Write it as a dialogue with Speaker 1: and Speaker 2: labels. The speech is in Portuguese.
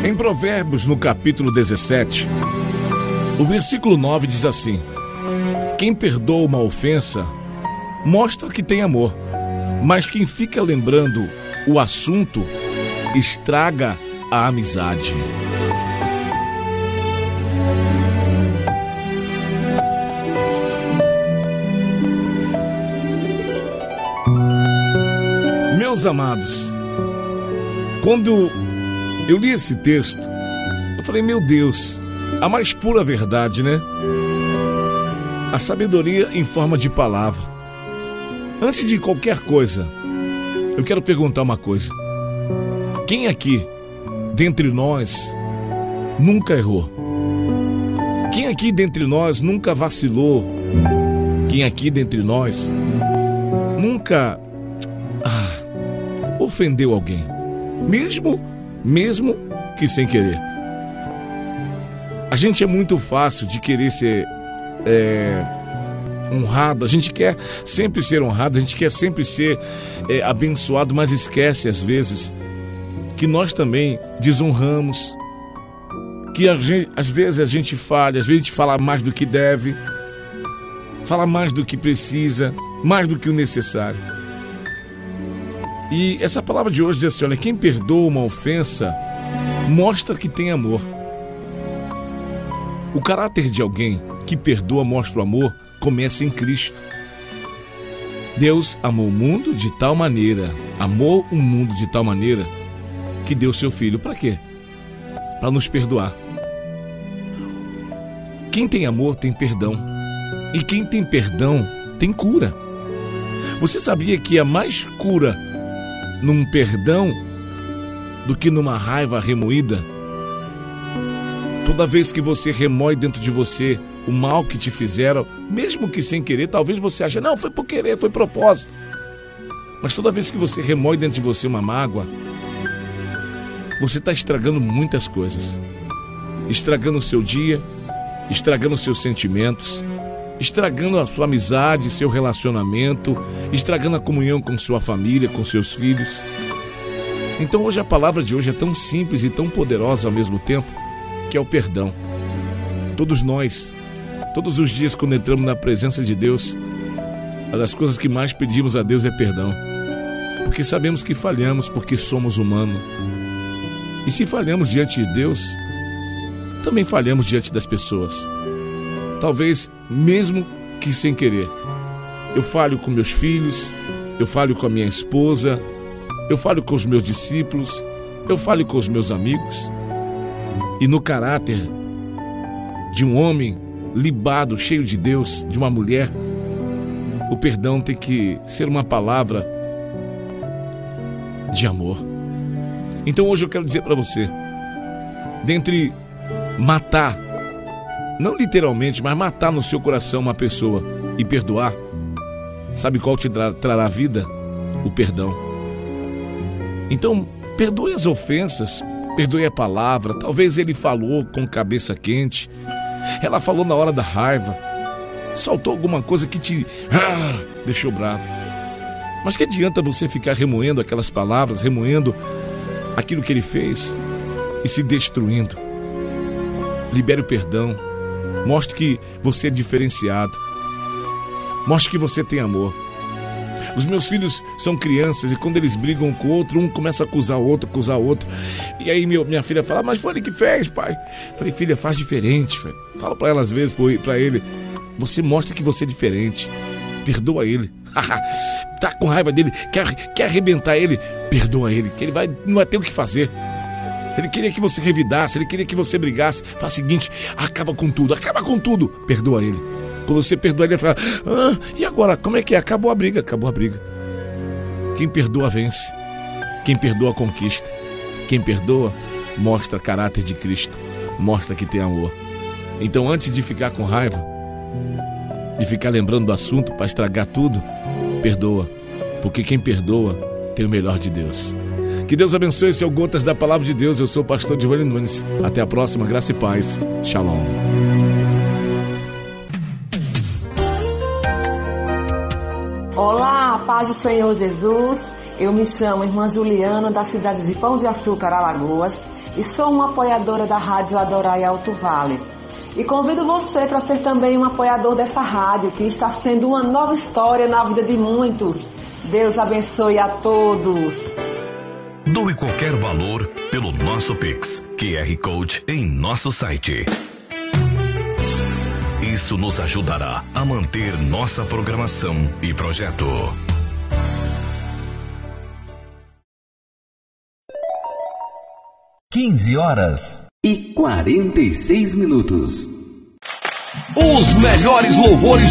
Speaker 1: Em Provérbios, no capítulo 17, o versículo 9 diz assim: quem perdoa uma ofensa mostra que tem amor, mas quem fica lembrando o assunto estraga a amizade. Meus amados, quando eu li esse texto, eu falei, meu Deus, a mais pura verdade, né? A sabedoria em forma de palavra. Antes de qualquer coisa, eu quero perguntar uma coisa. Quem aqui, dentre nós, nunca errou? Quem aqui dentre nós nunca vacilou? Quem aqui dentre nós nunca ofendeu alguém? Mesmo que sem querer. A gente é muito fácil de querer ser honrado, a gente quer sempre ser honrado, a gente quer sempre ser abençoado, mas esquece às vezes que nós também desonramos, que às vezes a gente falha, às vezes a gente fala mais do que deve, fala mais do que precisa, mais do que o necessário. E essa palavra de hoje diz assim, olha, quem perdoa uma ofensa mostra que tem amor. O caráter de alguém que perdoa, mostra o amor, começa em Cristo. Deus amou o mundo de tal maneira, que deu seu Filho. Para quê? Para nos perdoar. Quem tem amor tem perdão. E quem tem perdão tem cura. Você sabia que há mais cura num perdão do que numa raiva remoída? Toda vez que você remoe dentro de você o mal que te fizeram, mesmo que sem querer, talvez você ache, não, foi por querer, foi propósito. Mas toda vez que você remoe dentro de você uma mágoa, você está estragando muitas coisas. Estragando o seu dia, estragando os seus sentimentos, estragando a sua amizade, seu relacionamento, estragando a comunhão com sua família, com seus filhos. Então hoje a palavra de hoje é tão simples e tão poderosa ao mesmo tempo, que é o perdão. Todos nós, todos os dias quando entramos na presença de Deus, uma das coisas que mais pedimos a Deus é perdão. Porque sabemos que falhamos, porque somos humanos. E se falhamos diante de Deus, também falhamos diante das pessoas. Talvez mesmo que sem querer. Eu falho com meus filhos, eu falho com a minha esposa, eu falho com os meus discípulos, eu falho com os meus amigos. E no caráter de um homem libado, cheio de Deus, de uma mulher, o perdão tem que ser uma palavra de amor. Então hoje eu quero dizer para você, dentre matar, não literalmente, mas matar no seu coração uma pessoa e perdoar, sabe qual te trará vida? O perdão. Então, perdoe as ofensas, perdoe a palavra. Talvez ele falou com cabeça quente, ela falou na hora da raiva, soltou alguma coisa que te deixou bravo. Mas que adianta você ficar remoendo aquelas palavras, remoendo aquilo que ele fez e se destruindo? Libere o perdão. Mostre que você é diferenciado. Mostre que você tem amor. Os meus filhos são crianças e quando eles brigam com o outro, um começa a acusar o outro. E aí minha filha fala, mas foi ele que fez, pai. Falei, filha, faz diferente, filho. Fala pra ela às vezes, pra ele, você mostra que você é diferente. Perdoa ele. Tá com raiva dele, quer arrebentar ele, perdoa ele, que ele não vai ter o que fazer. Ele queria que você revidasse, ele queria que você brigasse. Fala o seguinte, acaba com tudo, perdoa ele. Quando você perdoa ele, ele fala, e agora, como é que é? Acabou a briga. Quem perdoa vence, quem perdoa conquista, quem perdoa mostra caráter de Cristo, mostra que tem amor. Então antes de ficar com raiva e ficar lembrando do assunto para estragar tudo, perdoa, porque quem perdoa tem o melhor de Deus. Que Deus abençoe. Esse é o Gotas da Palavra de Deus. Eu sou o pastor Giovanni Nunes. Até a próxima. Graça e paz. Shalom.
Speaker 2: Olá, paz do Senhor Jesus. Eu me chamo Irmã Juliana, da cidade de Pão de Açúcar, Alagoas. e sou uma apoiadora da Rádio Adorai Alto Vale. E convido você para ser também um apoiador dessa rádio, que está sendo uma nova história na vida de muitos. Deus abençoe a todos.
Speaker 3: Doe qualquer valor pelo nosso Pix, QR Code em nosso site. Isso nos ajudará a manter nossa programação e projeto.
Speaker 4: (15h46).
Speaker 5: Os melhores louvores